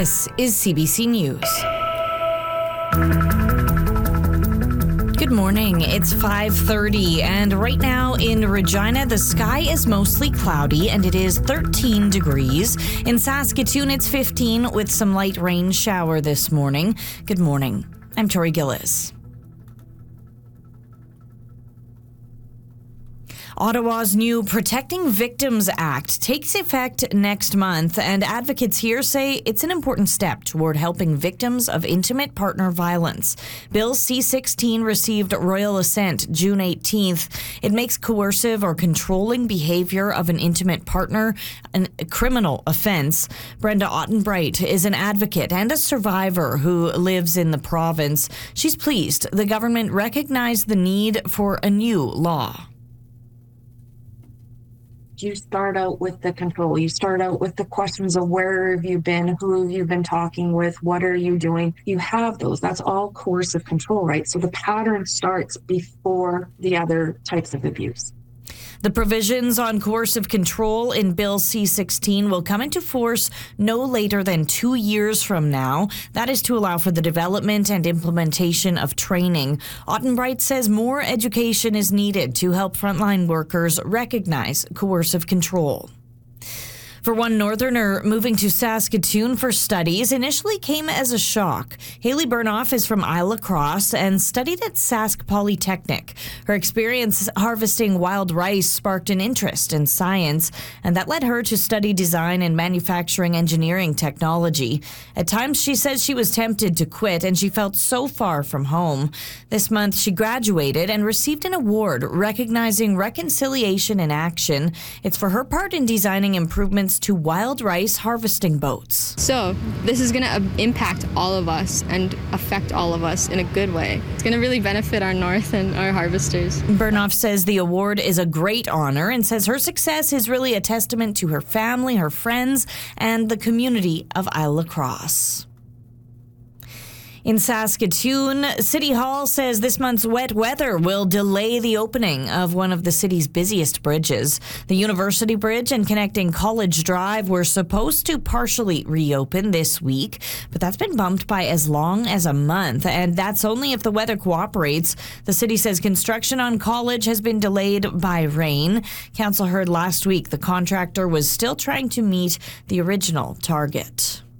This is CBC News. Good morning. It's 5:30, and right now in Regina, the sky is mostly cloudy and it is 13 degrees. In Saskatoon, it's 15 with some light rain shower this morning. Good morning. I'm Tori Gillis. Ottawa's new Protecting Victims Act takes effect next month, and advocates here say it's an important step toward helping victims of intimate partner violence. Bill C-16 received royal assent June 18th. It makes coercive or controlling behavior of an intimate partner a criminal offense. Brenda Ottenbright is an advocate and a survivor who lives in the province. She's pleased the government recognized the need for a new law. You start out with the control. You start out with the questions of where have you been, who have you been talking with, what are you doing? You have those. That's all coercive control, right? So the pattern starts before the other types of abuse. The provisions on coercive control in Bill C-16 will come into force no later than 2 years from now. That is to allow for the development and implementation of training. Ottenbright says more education is needed to help frontline workers recognize coercive control. For one Northerner, moving to Saskatoon for studies initially came as a shock. Haley Burnoff is from Isle Cross and studied at Sask Polytechnic. Her experience harvesting wild rice sparked an interest in science, and that led her to study design and manufacturing engineering technology. At times, she says she was tempted to quit, and she felt so far from home. This month, she graduated and received an award recognizing reconciliation in action. It's for her part in designing improvements to wild rice harvesting boats. So this is going to impact all of us and affect all of us in a good way. It's going to really benefit our north and our harvesters. Burnoff says the award is a great honor and says her success is really a testament to her family, her friends, and the community of Isle Cross. In Saskatoon, City Hall says this month's wet weather will delay the opening of one of the city's busiest bridges. The University Bridge and connecting College Drive were supposed to partially reopen this week, but that's been bumped by as long as a month, and that's only if the weather cooperates. The city says construction on College has been delayed by rain. Council heard last week the contractor was still trying to meet the original target.